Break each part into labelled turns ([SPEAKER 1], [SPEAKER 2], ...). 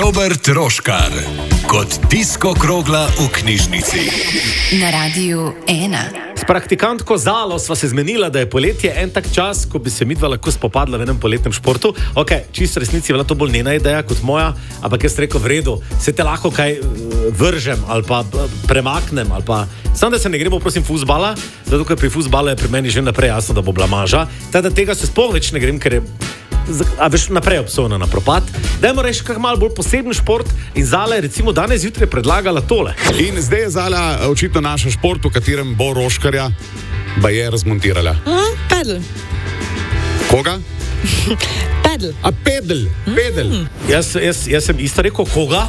[SPEAKER 1] Robert Roškar kot disko krogla v knjižnici.
[SPEAKER 2] Na Radiu 1.
[SPEAKER 3] S praktikantko Zalo sva se zmenila, da je poletje en tak čas, ko bi se midva lahko spopadla v enem poletnem športu. Ok, čisto resnici je bila to bolj njena ideja kot moja, ampak jaz rekel, v redu, se te lahko kaj vržem ali pa premaknem ali pa... Samo da se ne gremo, prosim, fuzbala, zato ker pri fuzbalu je pri meni že naprej jasno, da bo blamaža. Teda tega se sploh več ne grem, ker je... A veš, naprej obsojena na propad. Dajmo reči kak malo bolj poseben šport in Zala je recimo danes zjutraj predlagala tole.
[SPEAKER 4] In zdaj je Zala očitno naša šport, v katerem bo Roškarja baje razmontirala.
[SPEAKER 5] Pedal.
[SPEAKER 4] Koga?
[SPEAKER 5] Pedal.
[SPEAKER 4] A pedal.
[SPEAKER 3] Jaz sem isto rekel, koga?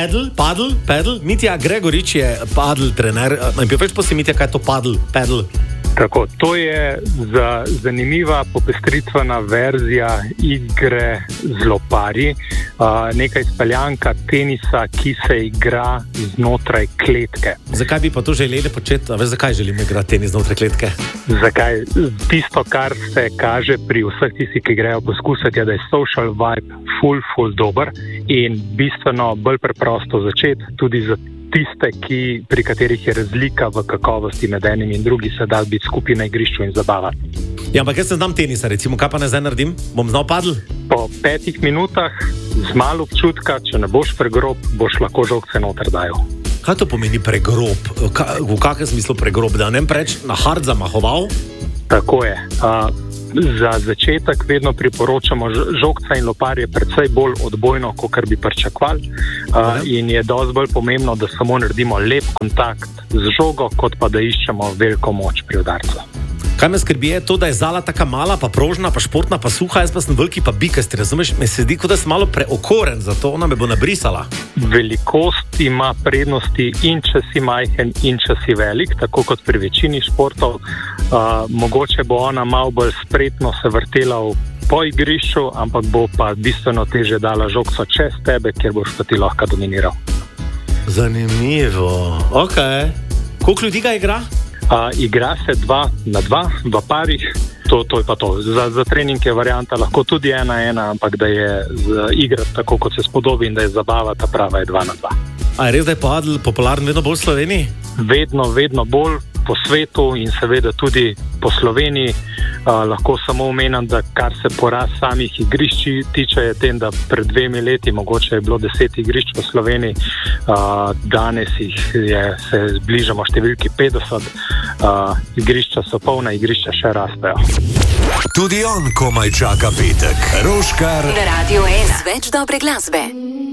[SPEAKER 3] Padel. Mitja Gregorič je padel trener. Več posebej, Mitja, kaj je to padel?
[SPEAKER 6] Tako, to je zanimiva popestritvena verzija igre z loparji, neka izpeljanka tenisa, ki se igra znotraj kletke.
[SPEAKER 3] Zakaj bi pa to želeli početi? A veš, zakaj želimo igrati tenis znotraj kletke?
[SPEAKER 6] Zakaj? Tisto, kar se kaže pri vseh tistih, ki grejo poskusiti, je, da je social vibe ful dober in bistveno bolj preprosto začeti, tudi za tiste, pri katerih je razlika v kakovosti med enim in drugim, se da biti skupaj na igrišču in zabavati.
[SPEAKER 3] Ja, ampak jaz ne znam tenisa, recimo, kaj pa ne zdaj naredim? Bom znal padel?
[SPEAKER 6] Po 5 minutah z malo občutka, če ne boš pregrob, boš lahko žogce noter dajal.
[SPEAKER 3] Kaj to pomeni pregrob? V kakšnem smislu pregrob? Da ne preč na hard zamahoval?
[SPEAKER 6] Tako je. Za začetek vedno priporočamo žogca in loparje precej bolj odbojno, kot bi pričakovali. In je dosti bolj pomembno, da samo naredimo lep kontakt z žogo, kot pa da iščemo veliko moč pri udarcu.
[SPEAKER 3] Kaj me skrbi je to, da je Zala taka mala, pa prožna, pa športna, pa suha, jaz pa sem veliki, pa bikasti, razumeš? Me se zdi, kot da sem malo preokoren, zato ona me bo nabrisala.
[SPEAKER 6] Velikost ima prednosti in če si majhen in če si velik, tako kot pri večini športov. Mogoče bo ona malo bolj spretno se vrtela po igrišču, ampak bo pa bistveno teže dala žogco čez tebe, kjer boš pa ti lahko dominiral.
[SPEAKER 3] Zanimivo. Ok. Koliko ljudi ga igra?
[SPEAKER 6] Igra se 2 na 2 v parih, to je pa to. Za trening je varianta lahko tudi 1-1, ampak da je igra tako, kot se spodobi in da je zabava ta prava je 2 na 2.
[SPEAKER 3] A je res, da je padel popularen vedno bolj v Sloveniji?
[SPEAKER 6] Vedno bolj po svetu in seveda tudi po Sloveniji. Lahko samo omenim, da kar se porast samih igrišč tiče, je tem, da pred 2 leti mogoče je bilo 10 igrišč v Sloveniji, danes se zbližamo številki 50, igrišča so polna, igrišča še rastejo.
[SPEAKER 1] Tudi on komaj čaka petek. Roškar
[SPEAKER 2] Na Radiu 1. Več dobre glasbe.